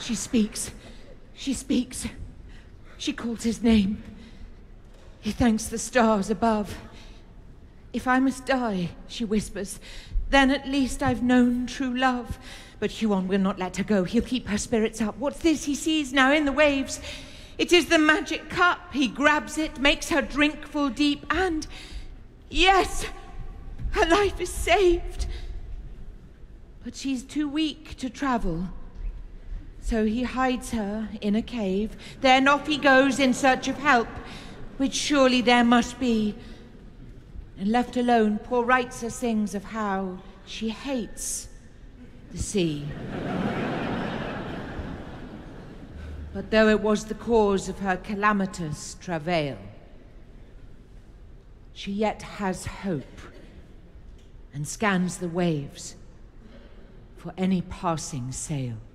She speaks. She speaks. She calls his name. He thanks the stars above. If I must die, she whispers, then at least I've known true love. But Huon will not let her go. He'll keep her spirits up. What's this he sees now in the waves? It is the magic cup. He grabs it, makes her drink full deep, and yes, her life is saved. But she's too weak to travel. So he hides her in a cave. Then off he goes in search of help, which surely there must be. And left alone, poor Reitzer sings of how she hates the sea. But though it was the cause of her calamitous travail, she yet has hope and scans the waves for any passing sail.